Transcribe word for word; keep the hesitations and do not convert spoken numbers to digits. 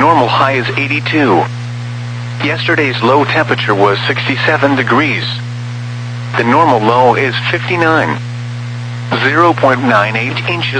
normal high is eighty-two. Yesterday's low temperature was sixty-seven degrees. The normal low is fifty-nine. zero point nine eight inches.